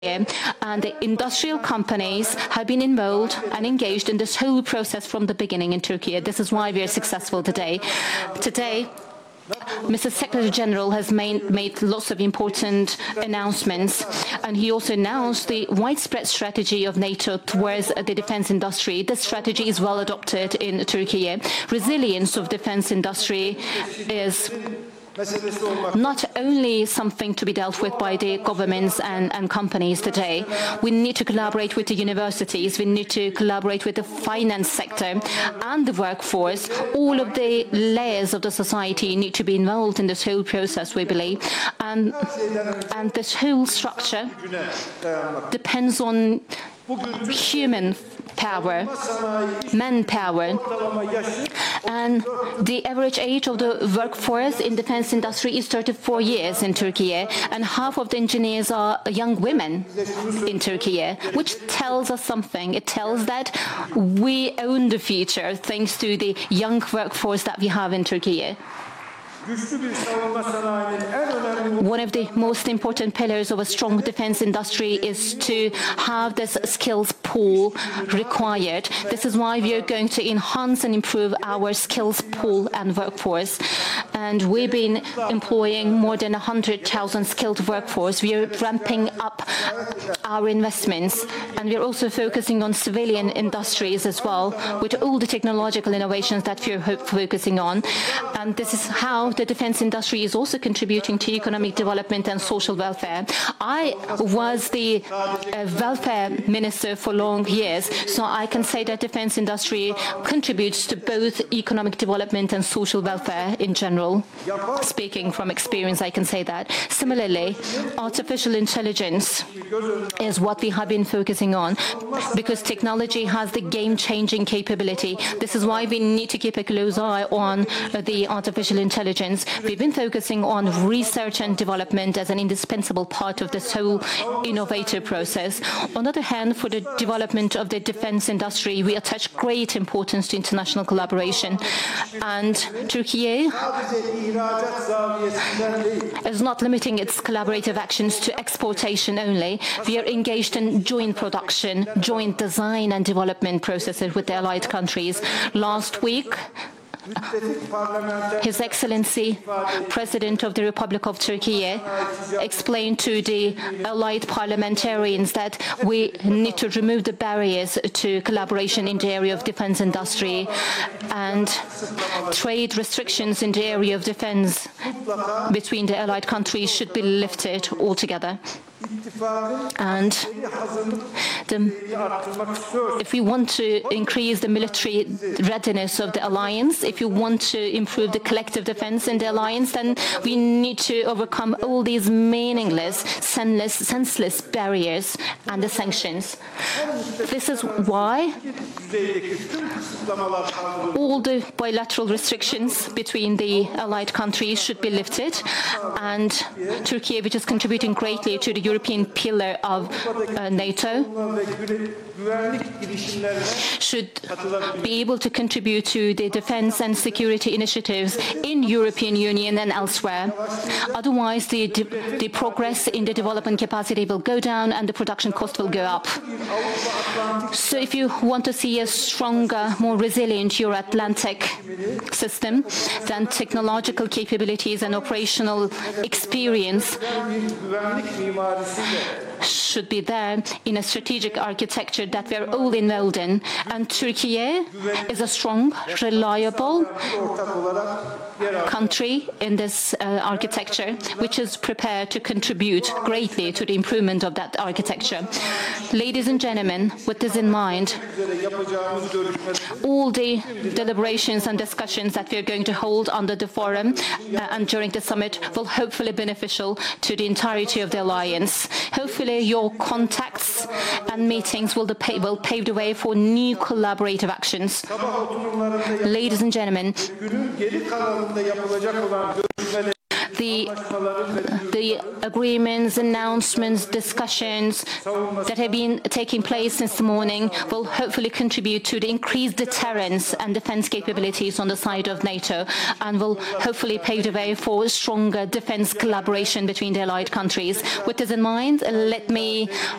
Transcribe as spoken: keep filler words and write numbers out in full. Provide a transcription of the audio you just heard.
And the industrial companies have been involved and engaged in this whole process from the beginning in Turkey. This is why we are successful today. Today, Mister Secretary General has made, made lots of important announcements, and he also announced the widespread strategy of NATO towards the defense industry. This strategy is well adopted in Turkey. Resilience of defense industry is not only something to be dealt with by the governments and, and companies today. We need to collaborate with the universities, we need to collaborate with the finance sector and the workforce. All of the layers of the society need to be involved in this whole process, we believe. And, and this whole structure depends on human power, manpower, and the average age of the workforce in defense industry is thirty-four years in Turkey, and half of the engineers are young women in Turkey, which tells us something. It tells that we own the future thanks to the young workforce that we have in Turkey. One of the most important pillars of a strong defense industry is to have this skills pool required. This is why we are going to enhance and improve our skills pool and workforce. And we've been employing more than one hundred thousand skilled workforce. We are ramping up our investments, and we're also focusing on civilian industries as well, with all the technological innovations that we're focusing on. And this is how the defense industry is also contributing to economic development and social welfare. I was the uh, welfare minister for long years, so I can say that defense industry contributes to both economic development and social welfare in general. Speaking from experience, I can say that. Similarly, artificial intelligence is what we have been focusing on, because technology has the game-changing capability. This is why we need to keep a close eye on uh, the artificial intelligence. We've been focusing on research and development as an indispensable part of this whole innovative process. On the other hand, for the development of the defense industry, we attach great importance to international collaboration. And Turkey is not limiting its collaborative actions to exportation only. We are engaged in joint production, joint design and development processes with the allied countries. Last week, His Excellency, President of the Republic of Turkey, explained to the allied parliamentarians that we need to remove the barriers to collaboration in the area of defense industry, and trade restrictions in the area of defense between the allied countries should be lifted altogether. And the, if we want to increase the military readiness of the alliance, if you want to improve the collective defense in the alliance, then we need to overcome all these meaningless, senseless, senseless barriers and the sanctions. This is why all the bilateral restrictions between the allied countries should be lifted, and Turkey, which is contributing greatly to the European pillar of uh, NATO, should be able to contribute to the defense and security initiatives in European Union and elsewhere. Otherwise, the, the progress in the development capacity will go down and the production cost will go up. So if you want to see a stronger, more resilient Euro-Atlantic system, then technological capabilities and operational experience should be there in a strategic architecture that we are all involved in. And Turkey is a strong, reliable country in this uh, architecture, which is prepared to contribute greatly to the improvement of that architecture. Ladies and gentlemen, with this in mind, all the deliberations and discussions that we are going to hold under the forum uh, and during the summit will hopefully be beneficial to the entirety of the alliance. Hopefully your contacts and meetings will, will pave the way for new collaborative actions. Ladies and gentlemen, the, the agreements, announcements, discussions that have been taking place since the morning will hopefully contribute to the increased deterrence and defense capabilities on the side of NATO, and will hopefully pave the way for stronger defense collaboration between the allied countries. With this in mind, let me